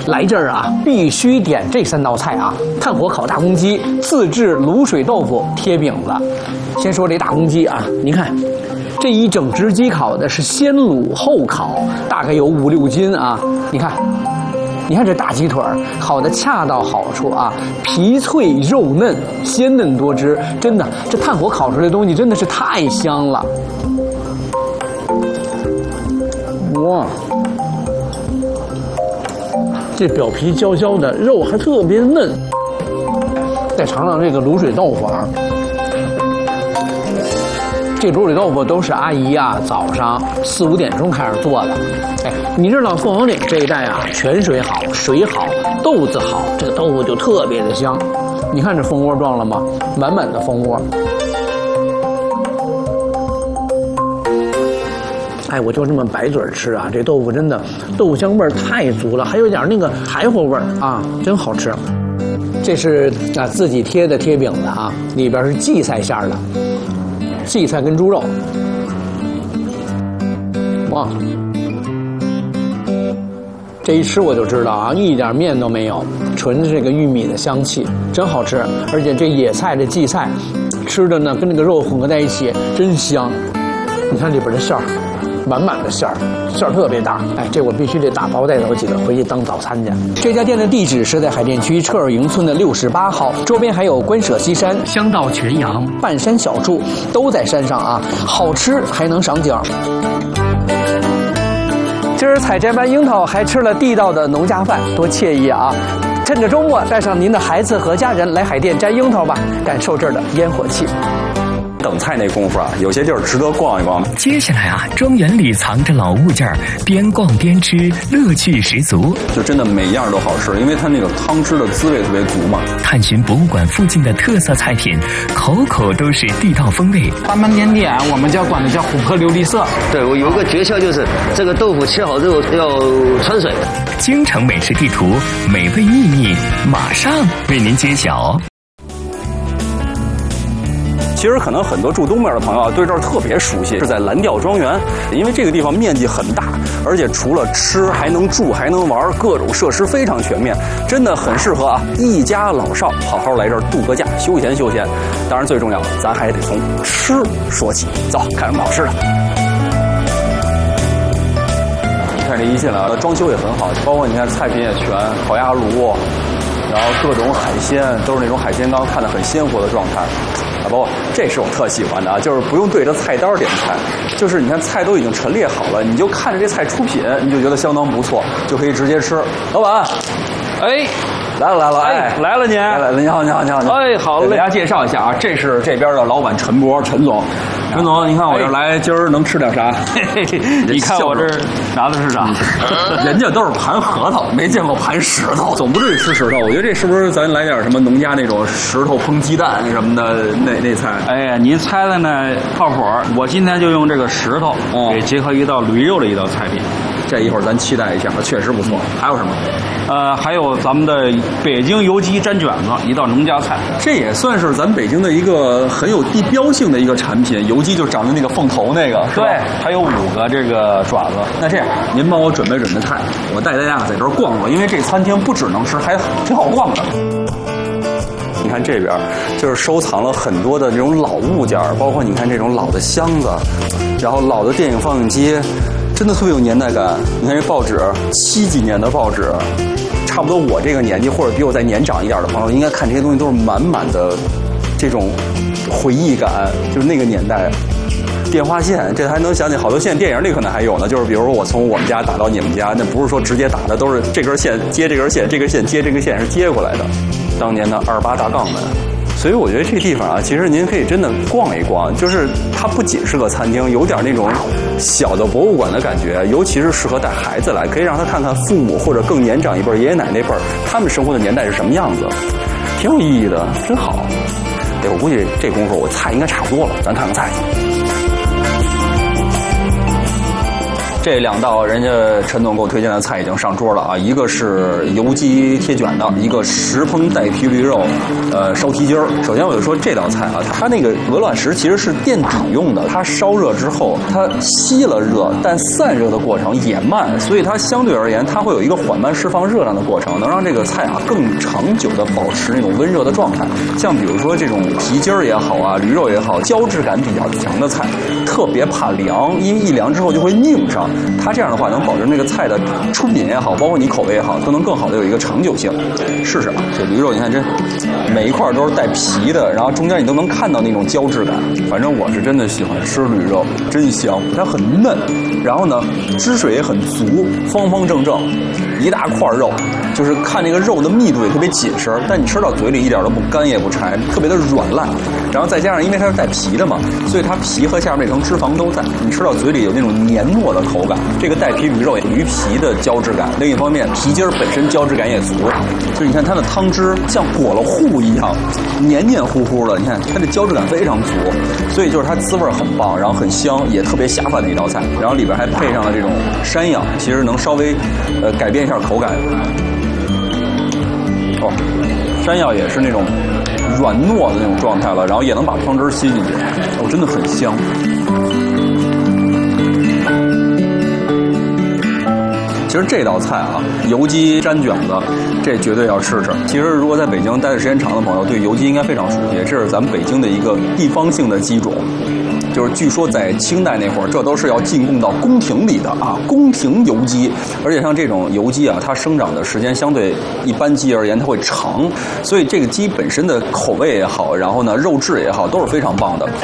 来这儿啊，必须点这3道菜啊：炭火烤大公鸡、自制卤水豆腐、贴饼子。先说这大公鸡啊，您看，这一整只鸡烤的是先卤后烤，大概有5、6斤啊。你看这大鸡腿烤的恰到好处啊，皮脆肉嫩，鲜嫩多汁，真的，这炭火烤出来的东西真的是太香了。哇，这表皮焦焦的，肉还特别嫩。再尝尝这个卤水豆腐啊。这卤水豆腐都是阿姨啊，早上4、5点钟开始做的。哎，你知道凤凰岭这一带啊，泉水好，水好，豆子好，这个豆腐就特别的香。你看这蜂窝状了吗？满满的蜂窝。哎，我就这么白嘴吃啊，这豆腐真的豆香味儿太足了，还有点那个柴火味儿啊，真好吃。这是啊自己贴的贴饼子啊，里边是荠菜馅的。荠菜跟猪肉，哇！这一吃我就知道啊，一点面都没有，纯这个玉米的香气，真好吃。而且这野菜这荠菜，吃的呢跟这个肉混合在一起，真香。你看里边的馅儿，满满的馅儿特别大。哎，这我必须得打包带走几个回去当早餐去。这家店的地址是在海淀区车尔营村的68号，周边还有关舍西山、香道全阳、半山小筑，都在山上啊，好吃还能赏景。今儿采摘完樱桃，还吃了地道的农家饭，多惬意啊！趁着周末，带上您的孩子和家人来海淀摘樱桃吧，感受这儿的烟火气。 等菜那功夫啊，有些地儿值得逛一逛。 接下来啊，庄园里藏着老物件，边逛边吃，乐趣十足。 就真的每样都好吃，因为它那个汤汁的滋味特别足嘛。 探寻博物馆附近的特色菜品，口口都是地道风味。 他们年点我们管它叫琥珀琉璃色。 对，我有一个诀窍，就是这个豆腐切好之后要穿水。 京城美食地图，美味秘密马上为您揭晓。 其实可能很多住东边的朋友啊，对这儿特别熟悉，是在蓝调庄园，因为这个地方面积很大，而且除了吃还能住还能玩，各种设施非常全面，真的很适合啊一家老少好好来这儿度个假，休闲休闲。当然最重要的，咱还得从吃说起。走，看什么好吃的。你看这一进来，装修也很好，包括你看菜品也全，烤鸭炉，然后各种海鲜都是那种海鲜缸，看得很鲜活的状态。包括这是我特喜欢的啊，就是不用对着菜单点菜，就是你看菜都已经陈列好了，你就看着这菜出品，你就觉得相当不错，就可以直接吃。老板，哎，来了，哎，来了您，来了，你好，哎，好嘞，给大家介绍一下啊，这是这边的老板陈博，陈总，陈总，你看我这来，今儿能吃点啥？你看我这拿的是啥？人家都是盘核桃，没见过盘石头，总不至于吃石头。我觉得这是不是咱来点什么农家那种石头烹鸡蛋什么的那菜？ 哎呀，您猜的呢靠谱。我今天就用这个石头给结合一道驴肉的一道菜品。 这一会儿咱期待一下，确实不错。还有什么？ 还有咱们的北京油鸡蘸卷子，一道农家菜。 这也算是咱北京的一个很有地标性的一个产品。油鸡就长着那个凤头那个，是吧？ 对，还有5个这个爪子。 那这样，您帮我准备菜，我带大家在这儿逛逛，因为这餐厅不只能吃，还挺好逛的。你看这边就是收藏了很多的这种老物件，包括你看这种老的箱子，然后老的电影放映机。真的特别有年代感。你看这报纸，70几年的报纸，差不多我这个年纪或者比我再年长一点的朋友，应该看这些东西都是满满的这种回忆感，就是那个年代。电话线，这还能想起好多现在电影里可能还有呢，就是比如说我从我们家打到你们家，那不是说直接打的，都是这根线接这根线，这根线接这根线是接过来的。当年的28大杠门。所以我觉得这地方啊，其实您可以真的逛一逛，就是它不仅是个餐厅，有点那种小的博物馆的感觉，尤其是适合带孩子来，可以让他看看父母或者更年长一辈爷爷奶奶那辈他们生活的年代是什么样子，挺有意义的，真好。对，我估计这功夫我菜应该差不多了，咱看看菜去。 这2道人家陈总给我推荐的菜已经上桌了啊，一个是油鸡贴卷的，一个石烹带皮驴肉，烧蹄筋儿。首先我就说这道菜啊，它那个鹅卵石其实是垫底用的，它烧热之后它吸了热，但散热的过程也慢，所以它相对而言它会有一个缓慢释放热量的过程，能让这个菜啊更长久的保持那种温热的状态。像比如说这种蹄筋儿也好啊，驴肉也好，胶质感比较强的菜，特别怕凉，因为一凉之后就会拧上。它这样的话能保证这个菜的出品也好，包括你口味也好，都能更好的有一个长久性。试试啊，这驴肉你看这每一块都是带皮的，然后中间你都能看到那种胶质感。反正我是真的喜欢吃驴肉，真香，它很嫩，然后呢汁水也很足，方方正正，一大块肉，就是看这个肉的密度也特别紧实，但你吃到嘴里一点都不干也不柴，特别的软烂。然后再加上因为它是带皮的嘛，所以它皮和下面那层脂肪都在，你吃到嘴里有那种黏糯的口感。这个带皮驴肉驴皮的胶质感，另一方面皮筋本身胶质感也足，就是你看它的汤汁像裹了糊一样，黏黏糊糊的，你看它的胶质感非常足，所以就是它滋味很棒，然后很香，也特别下饭的一道菜。然后里边还配上了这种山药，其实能稍微改变一下口感。哦，山药也是那种软糯的那种状态了，然后也能把汤汁吸进去，哦，真的很香。其实这道菜啊，油鸡粘卷子，这绝对要试试。其实如果在北京待的时间长的朋友，对油鸡应该非常熟悉，这是咱们北京的一个地方性的鸡种。就是据说在清代那会儿，这都是要进贡到宫廷里的啊，宫廷油鸡。而且像这种油鸡啊，它生长的时间相对一般鸡而言，它会长，所以这个鸡本身的口味也好，然后呢肉质也好，都是非常棒的。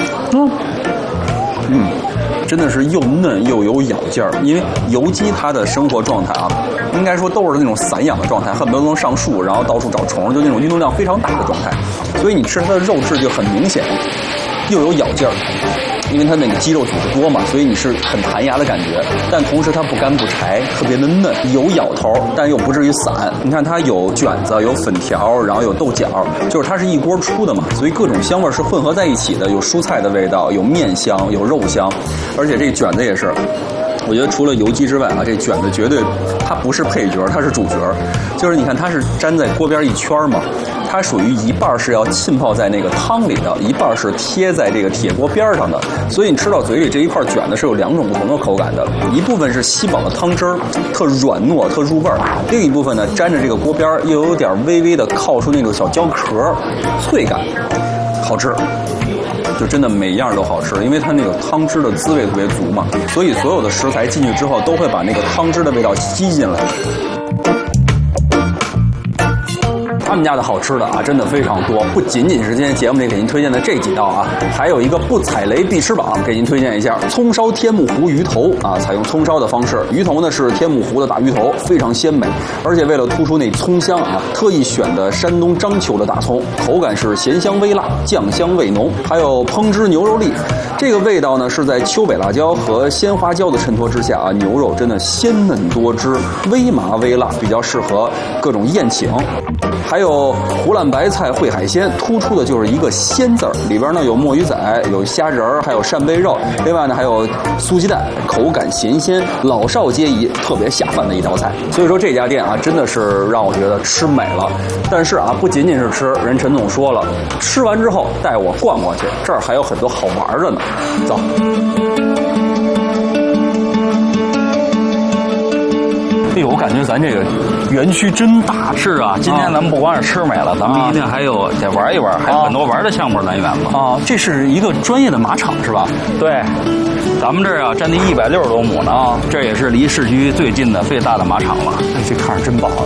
真的是又嫩又有咬劲儿，因为油鸡它的生活状态啊，应该说都是那种散养的状态，恨不得能上树，然后到处找虫，就那种运动量非常大的状态，所以你吃它的肉质就很明显，又有咬劲儿。因为它那个鸡肉组织多嘛，所以你是很弹牙的感觉，但同时它不干不柴，特别的嫩，有咬头，但又不至于散。你看它有卷子，有粉条，然后有豆角，就是它是一锅出的嘛，所以各种香味是混合在一起的，有蔬菜的味道，有面香，有肉香，而且这卷子也是。我觉得除了油鸡之外啊，这卷子绝对它不是配角，它是主角。就是你看它是粘在锅边一圈嘛，它属于一半是要浸泡在那个汤里的，一半是贴在这个铁锅边上的。所以你吃到嘴里这一块卷子是有2种不同的口感的，一部分是吸饱了汤汁儿，特软糯，特入味儿；另一部分呢，沾着这个锅边又有点微微的靠出那种小焦壳，脆感，好吃。就真的每一样都好吃，因为它那个汤汁的滋味特别足嘛，所以所有的食材进去之后都会把那个汤汁的味道吸进来。他们家的好吃的啊，真的非常多，不仅仅是今天节目里给您推荐的这几道啊，还有一个不踩雷必吃榜，给您推荐一下葱烧天目湖鱼头啊，采用葱烧的方式，鱼头呢是天目湖的大鱼头，非常鲜美，而且为了突出那葱香啊，特意选的山东章丘的大葱，口感是咸香微辣，酱香味浓，还有烹制牛肉粒，这个味道呢是在秋北辣椒和鲜花椒的衬托之下啊，牛肉真的鲜嫩多汁，微麻微辣，比较适合各种宴请。还有湖烂白菜烩海鲜，突出的就是一个鲜字儿，里边呢有墨鱼仔，有虾仁儿，还有扇贝肉，另外呢还有酥鸡蛋，口感咸鲜，老少皆宜，特别下饭的一道菜。所以说这家店啊，真的是让我觉得吃美了。但是啊，不仅仅是吃，人陈总说了，吃完之后带我逛逛去，这儿还有很多好玩的呢。走。哎呦，我感觉咱这个园区真大。 是啊，今天咱们不光是吃美了，咱们一定还有得玩一玩，还有很多玩的项目来源嘛。 啊，这是一个专业的马场是吧？ 对，咱们这儿啊占地160多亩呢，这也是离市区最近的最大的马场了。 哎，这看着真棒。